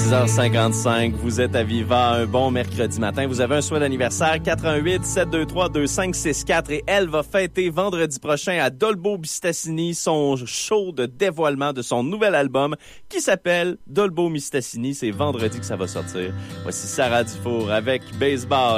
6h55, vous êtes à Viva, un bon mercredi matin. Vous avez un souhait d'anniversaire, 418-723-2564 et elle va fêter vendredi prochain à Dolbeau-Mistassini son show de dévoilement de son nouvel album qui s'appelle Dolbeau-Mistassini. C'est vendredi que ça va sortir. Voici Sarah Dufour avec Baseball.